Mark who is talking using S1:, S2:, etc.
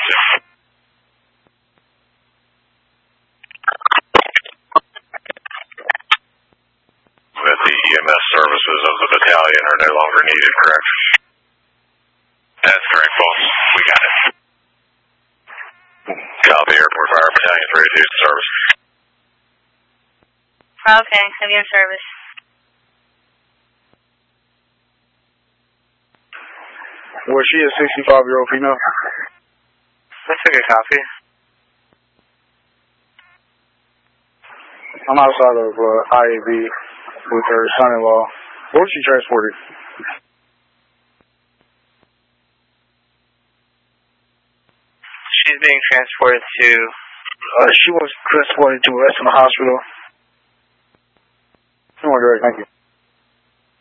S1: That the EMS services of the battalion are no longer needed, correct? That's correct, boss. We got it. Copy, Airport Fire Battalion 382 service.
S2: Okay, have you in service.
S3: Was she a 65-year-old female?
S4: That's a good copy.
S3: I'm outside of IAB with her son-in-law. Where was she transported?
S4: She's being transported to...
S3: she was transported to Western Hospital. Thank you.